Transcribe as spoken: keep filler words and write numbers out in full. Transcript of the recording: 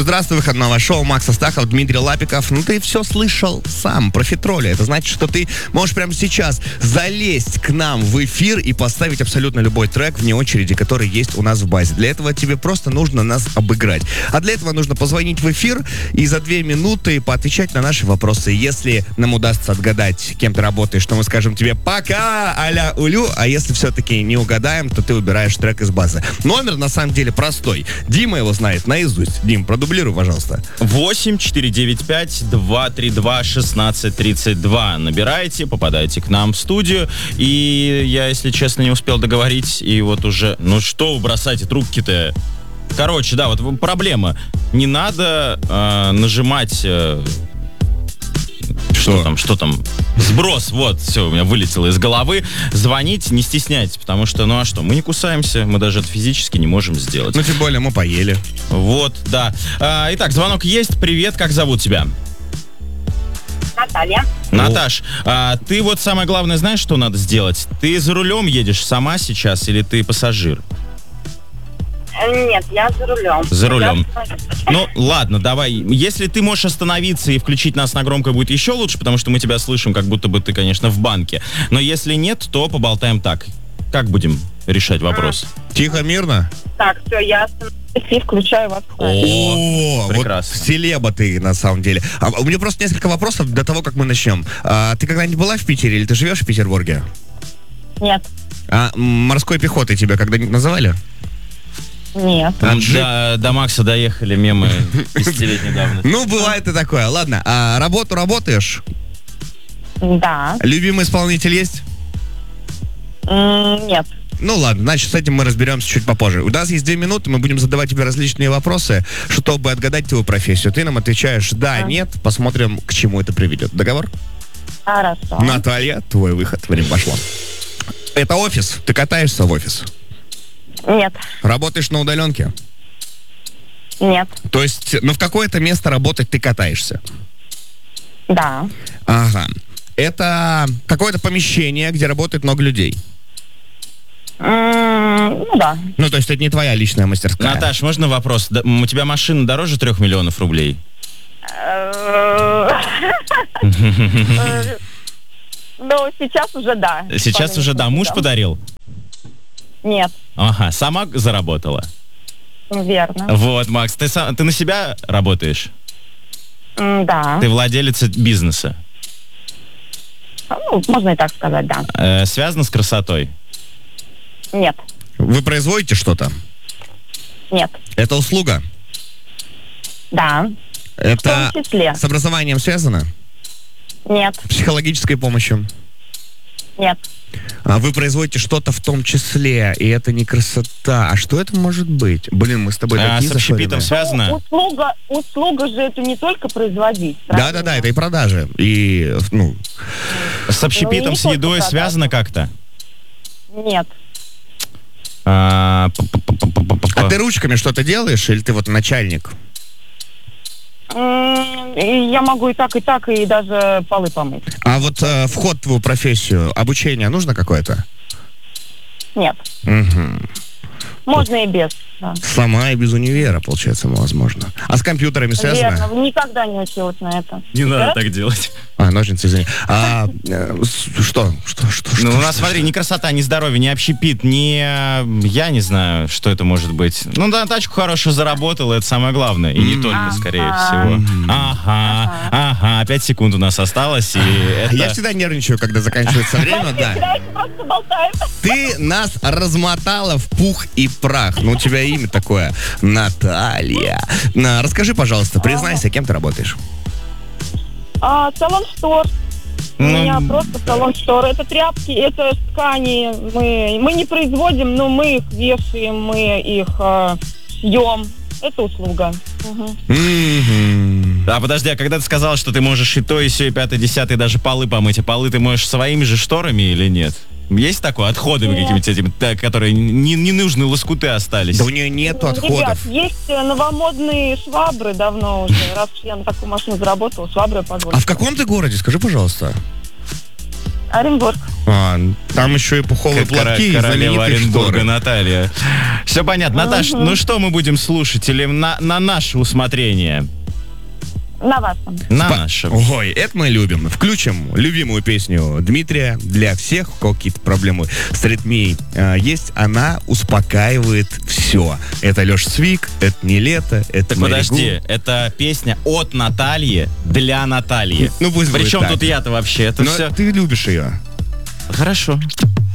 Здравствуй, выходного шоу. Макс Астахов, Дмитрий Лапиков. Ну, ты все слышал сам про Фитроли. Это значит, что ты можешь прямо сейчас залезть к нам в эфир и поставить абсолютно любой трек вне очереди, который есть у нас в базе. Для этого тебе просто нужно нас обыграть. А для этого нужно позвонить в эфир и за две минуты поотвечать на наши вопросы. Если нам удастся отгадать, кем ты работаешь, то мы скажем тебе «пока, аля улю». А если все-таки не угадаем, то ты выбираешь трек из базы. Номер на самом деле простой. Дима его знает наизусть. Дим, продублируй, пожалуйста. восемь четыре девять пять два три два шестнадцать тридцать два. Набираете, попадаете к нам в студию. И я, если честно, не успел договорить. И вот уже... Ну что вы бросаете трубки-то? Короче, да, вот проблема. Не надо э, нажимать... Э, Что? что там, что там? Сброс, вот, все, у меня вылетело из головы. Звонить не стесняйтесь, потому что, ну а что, мы не кусаемся, мы даже это физически не можем сделать. Ну, тем более, мы поели. Вот, да. А, итак, звонок есть. Привет, как зовут тебя? Наталья. Наташ, а, ты вот самое главное знаешь, что надо сделать? Ты за рулем едешь сама сейчас или ты пассажир? Нет, я за рулем. За рулем. Я... Ну, ладно, давай. Если ты можешь остановиться и включить нас на громкое, будет еще лучше, потому что мы тебя слышим, как будто бы ты, конечно, в банке. Но если нет, то поболтаем так. Как будем решать вопрос? А. Тихо, мирно? Так, все, я остановилась и включаю вас. О, прекрасно. Вот селеба ты, на самом деле. А, у меня просто несколько вопросов до того, как мы начнем. А, ты когда-нибудь была в Питере или ты живешь в Петербурге? Нет. А морской пехотой тебя когда-нибудь называли? Нет. До, до Макса доехали мемы десятилетней давности. Ну, бывает и такое. Ладно, а работу работаешь? Да. Любимый исполнитель есть? М, Нет. Ну ладно, значит, с этим мы разберемся чуть попозже. У нас есть две минуты, мы будем задавать тебе различные вопросы, чтобы отгадать твою профессию. Ты нам отвечаешь «да», А. «нет», посмотрим, к чему это приведет. Договор? Хорошо. Наталья, твой выход, время пошло. Это офис? Ты катаешься в офис? Нет. Работаешь на удаленке? Нет. То есть, ну в какое-то место работать ты катаешься? Да. Ага. Это какое-то помещение, где работает много людей? М, Ну да. Ну, то есть это не твоя личная мастерская? Наташ, можно вопрос? Да, у тебя машина дороже трех миллионов рублей? Э, э, Ну, сейчас уже да. Сейчас уже да. Муж подарил? Нет. Ага, сама заработала? Верно. Вот, Макс, ты, сам, ты на себя работаешь? М, Да. Ты владелец бизнеса? Ну, можно и так сказать, да. Э, связано с красотой? Нет. Вы производите что-то? Нет. Это услуга? Да. Это В том числе. с образованием связано? Нет. Психологической помощью? Нет. А вы производите что-то в том числе, и это не красота. А что это может быть? Блин, мы с тобой А, такие с общепитом зашоренные. связано? Ну, услуга, услуга же это не только производить. правильно? Да-да-да, это и продажи. И, ну, С общепитом, Ну, не с только едой продажи. связано как-то? Нет. А, п-п-п-п-п-п. а ты ручками что-то делаешь, или ты вот начальник? М, и Я могу и так, и так, и даже полы помыть. А вот э, вход в твою профессию, обучение нужно какое-то? Нет. Угу. Можно и без. Да. Сама и без универа, получается, возможно. А с компьютерами связано? Верно. Никогда не училась на это. Не надо Да? так делать. А, ножницы, извини. А, э, с- что? Что, что, что? Ну, у нас, что? смотри, ни красота, ни здоровье, ни общепит, ни... э, Я не знаю, что это может быть. Ну, да, тачку хорошую заработала, это самое главное. И не М. только, скорее Ага. всего. Ага, ага, пять секунд у нас осталось, и Я это... всегда нервничаю, когда заканчивается время, да. Давайте просто болтаем. Ты нас размотала в пух и прах. Ну, у тебя имя такое. Наталья. На, расскажи, пожалуйста, признайся, кем ты работаешь? А, салон штор. У Ну, меня просто салон штор. Это тряпки, это ткани. Мы, мы не производим, но мы их вешаем, мы их э, шьем. Это услуга. Мгм. Мгм. А подожди, а когда ты сказала, что ты можешь и то, и сё, и пятое, десятое, даже полы помыть, а полы ты моешь своими же шторами или нет? Есть такое? Отходами Нет. какими-то этими, так, которые не, не нужны, лоскуты остались? Да у нее нету Ребят, отходов. есть э, новомодные швабры давно уже. Раз уж я на такую машину заработала, швабры А позволю. в каком ты городе? Скажи, пожалуйста. Оренбург. А, там еще и пуховые Кора- платки и королева знаменитые Оренбурга шторы. Наталья. Все понятно. Наташ, ну что мы будем слушать? Или на, на наше усмотрение? На вашем. На Спа- наше. Ой, это мы любим. Включим любимую песню Дмитрия для всех, у кого какие-то проблемы с аритмией э, есть. Она успокаивает все. Это Леша Свик, это не лето, это Так Мэри подожди, Гу. это песня от Натальи для Натальи. Ну пусть будет Причем так. тут я-то вообще? Это Но все... ты любишь ее. Хорошо.